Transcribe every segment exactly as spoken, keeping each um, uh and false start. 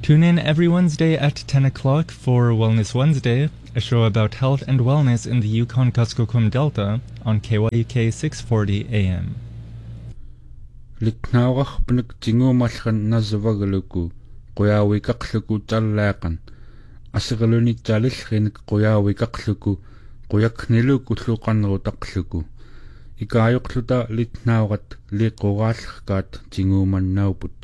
Tune in every Wednesday at ten o'clock for Wellness Wednesday, a show about health and wellness in the Yukon-Kuskokwim Delta on K Y U K six forty A M. Liknaawaqpnik tinguumallan nasavagaluku quyaawikaqluku tallaaqan asiqalunitsalillrinik quyaawikaqluku quyakniluku luqannerutaqluku ikaayoqluta litnaawat liquraallrkaat tinguumannauput.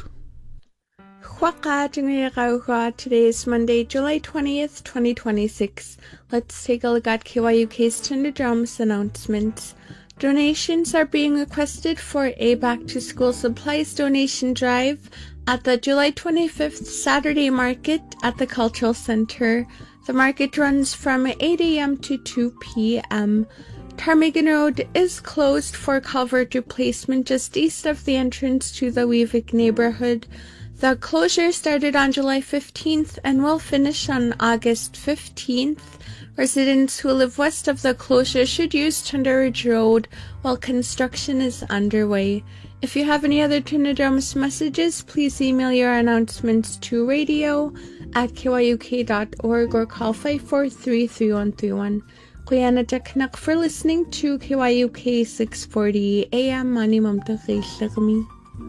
Today is Monday, July twentieth, twenty twenty-six. Let's take a look at K Y U K's Tindadramas announcements. Donations are being requested for a back-to-school supplies donation drive at the July twenty-fifth Saturday market at the Cultural Center. The market runs from eight A M to two P M Ptarmigan Road is closed for culvert replacement just east of the entrance to the Weevick neighborhood. The closure started on July fifteenth and will finish on August fifteenth. Residents who live west of the closure should use Tunderidge Road while construction is underway. If you have any other Tindadramas messages, please email your announcements to radio at K Y U K dot org or call five four three, three one three one. Kuyana Jaknak for listening to K Y U K six forty A M. Mani Mamtakhi.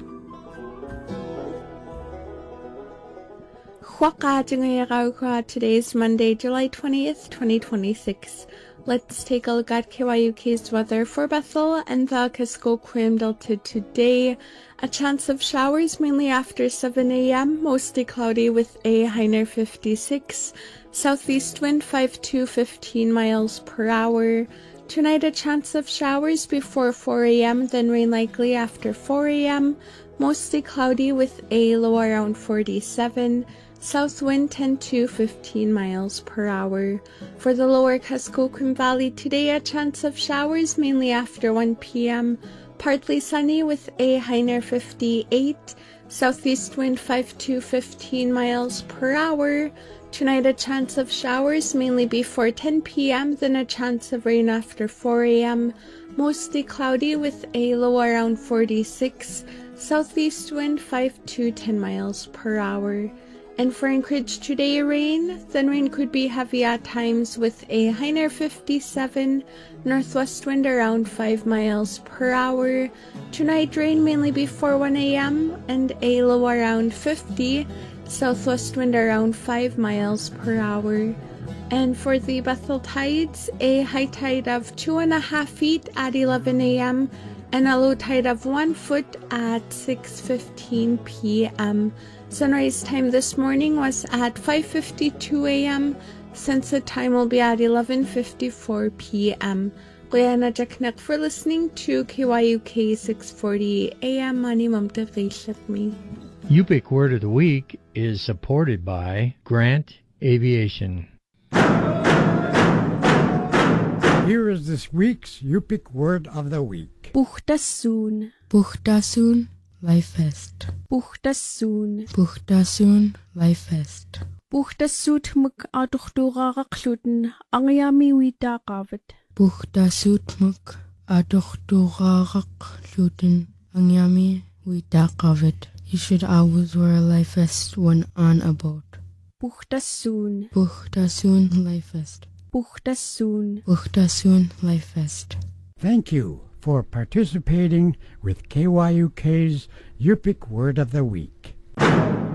Today is Monday, July twentieth, twenty twenty-six. Let's take a look at K Y U K's weather for Bethel and the Kuskokwim Delta today. A chance of showers mainly after seven A M, mostly cloudy with a high near fifty-six. Southeast wind five to fifteen miles per hour. Tonight a chance of showers before four A M, then rain likely after four A M. Mostly cloudy with a low around forty-seven. South wind ten to fifteen miles per hour. For the lower Kuskokwim Valley today, a chance of showers mainly after one P M Partly sunny with a high near fifty-eight. Southeast wind five to fifteen miles per hour. Tonight a chance of showers mainly before ten P M then a chance of rain after four A M Mostly cloudy with a low around forty-six. Southeast wind five to ten miles per hour. And for Anchorage today, rain. Then rain could be heavy at times with a high near fifty-seven. Northwest wind around five miles per hour. Tonight, rain mainly before one A M and a low around fifty. Southwest wind around five miles per hour. And for the Bethel tides, a high tide of two and a half feet at eleven A M and a low tide of one foot at six fifteen P M Sunrise time this morning was at five fifty-two A M Sunset time will be at eleven fifty-four P M Guyana Jaknak for listening to K Y U K six forty A M. Mani Mamtakhi. Yupik Word of the Week is supported by Grant Aviation. Here is this week's Yupik Word of the Week. Buchtasun. Buchtasun. Lifest. Buchtasun. Buchtasun. Lifest. Buchtasut muk aduchturaqluten angyami witaqavet. Buchtasut muk aduchturaqluten angyami witaqavet. You should always wear a life vest when on a boat. Buchtasun. Buchtasun. Lifest. Buchtasun. Buchtasun. Lifest. Thank you for participating with K Y U K's Yupik Word of the Week.